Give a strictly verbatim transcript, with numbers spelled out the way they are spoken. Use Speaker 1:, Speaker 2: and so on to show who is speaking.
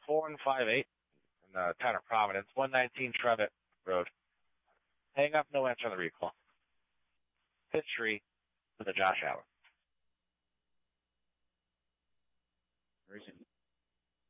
Speaker 1: four and five eight in the town of Providence, one nineteen Trevitt Road. Hang up, no answer on the recall. Fifth Street to the Josh Allen.
Speaker 2: Very good.